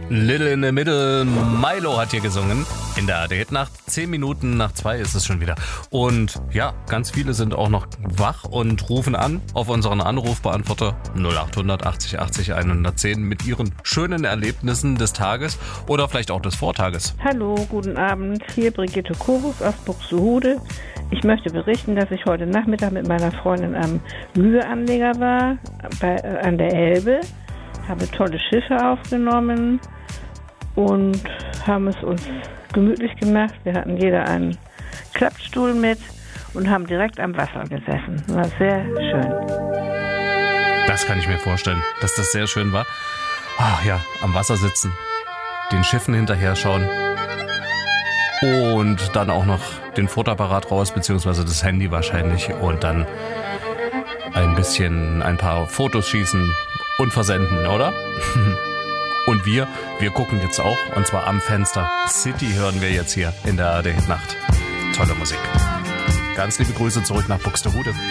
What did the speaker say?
Little in the Middle, Milo hat hier gesungen. In der ARD-Nacht, 10 Minuten nach 2 ist es schon wieder. Und ja, ganz viele sind auch noch wach und rufen an auf unseren Anrufbeantworter 0800 80 80 110 mit ihren schönen Erlebnissen des Tages oder vielleicht auch des Vortages. Hallo, guten Abend. Hier Brigitte Kobus aus Buxtehude. Ich möchte berichten, dass ich heute Nachmittag mit meiner Freundin am Müheanleger war, an der Elbe. Habe tolle Schiffe aufgenommen und haben es uns gemütlich gemacht. Wir hatten jeder einen Klappstuhl mit und haben direkt am Wasser gesessen. War sehr schön. Das kann ich mir vorstellen, dass das sehr schön war. Ach ja, am Wasser sitzen, den Schiffen hinterher schauen und dann auch noch den Fotoapparat raus, beziehungsweise das Handy wahrscheinlich und dann ein paar Fotos schießen und versenden, oder? Und wir gucken jetzt auch, und zwar am Fenster. City hören wir jetzt hier in der ARD-Nacht. Tolle Musik. Ganz liebe Grüße zurück nach Buxtehude.